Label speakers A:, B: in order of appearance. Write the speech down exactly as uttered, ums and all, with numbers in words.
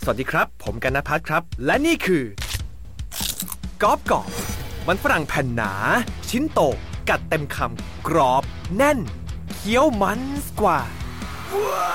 A: สวัสดีครับผมกันณภัทรครับและนี่คือกอบกอบมันฝรั่งแผ่นหนาชิ้นโตกัดเต็มคำกรอบแน่นเคี้ยวมันกว่า